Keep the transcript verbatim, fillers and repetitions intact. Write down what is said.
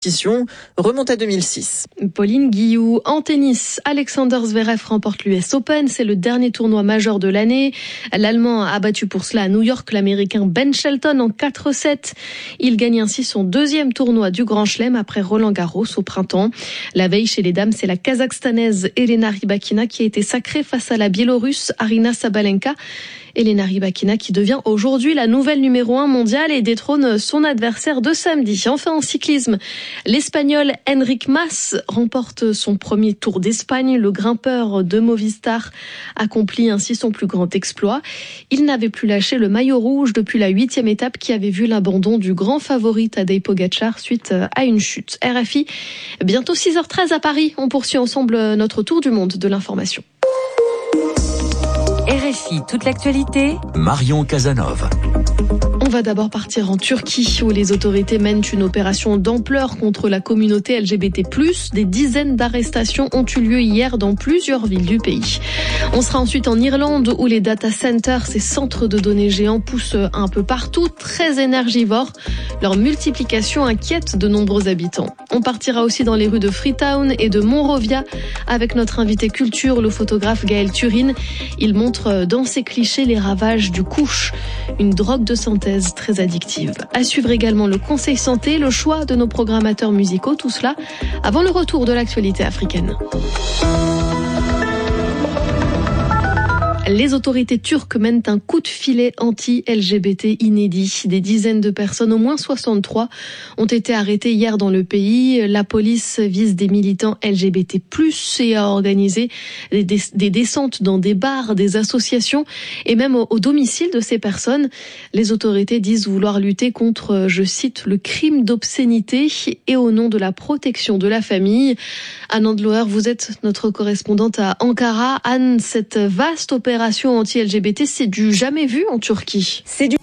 compétition remonte à deux mille six. Pauline Guillou, en tennis, Alexander Zverev remporte l'U S Open. C'est le dernier tournoi majeur de l'année. L'Allemand a battu pour cela à New York l'Américain Ben Shelton en quatre sept. Il gagne ainsi son deuxième tournoi du Grand Chelem après Roland Garros au printemps. La veille chez les dames, c'est la Kazakhstanaise Elena Rybakina qui a été sacrée face à la Biélorusse Arina Sabalenka. Elena Rybakina qui devient aujourd'hui la nouvelle numéro un mondiale et détrône son adversaire de samedi. Enfin en cyclisme, l'Espagnol Enric Mas remporte son premier Tour d'Espagne. Le grimpeur de Movistar accomplit ainsi son plus grand exploit. Il n'avait plus lâché le maillot rouge depuis la huitième étape qui avait vu l'abandon du grand favori Tadej Pogačar suite à une chute. R F I, bientôt six heures treize à Paris. On poursuit ensemble notre tour du monde de l'information. R F I, toute l'actualité. Marion Casanova. On va d'abord partir en Turquie où les autorités mènent une opération d'ampleur contre la communauté L G B T plus. Des dizaines d'arrestations ont eu lieu hier dans plusieurs villes du pays. On sera ensuite en Irlande où les data centers, ces centres de données géants, poussent un peu partout, très énergivores. Leur multiplication inquiète de nombreux habitants. On partira aussi dans les rues de Freetown et de Monrovia avec notre invité culture, le photographe Gaël Turin. Il montre dans ses clichés les ravages du couche, une drogue de synthèse très addictive. À suivre également le conseil santé, le choix de nos programmateurs musicaux, tout cela avant le retour de l'actualité africaine. Les autorités turques mènent un coup de filet anti-L G B T inédit. Des dizaines de personnes, au moins soixante-trois, ont été arrêtées hier dans le pays. La police vise des militants L G B T plus, et a organisé des, des descentes dans des bars, des associations et même au, au domicile de ces personnes. Les autorités disent vouloir lutter contre, je cite, le crime d'obscénité et au nom de la protection de la famille. Anne Andloer, vous êtes notre correspondante à Ankara. Anne, cette vaste opération anti-L G B T, c'est du jamais vu en Turquie. C'est du